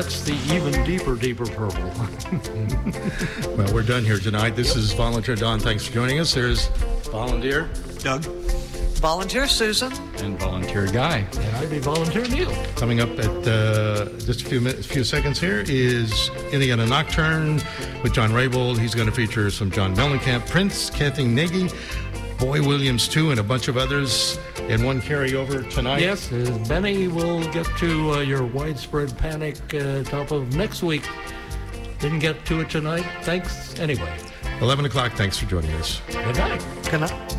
that's the even deeper purple. Well, we're done here tonight. This is Volunteer Don. Thanks for joining us. There's Volunteer Doug. Volunteer Susan. And Volunteer Guy. And I'd be Volunteer Neil. Coming up at just a few seconds here is Indiana Nocturne with John Raybould. He's going to feature some John Mellencamp, Prince, Kathy Nagy, Boy Williams too, and a bunch of others in one carryover tonight. Yes, Benny will get to your Widespread Panic top of next week. Didn't get to it tonight. Thanks anyway. 11 o'clock. Thanks for joining us. Good night. Good night.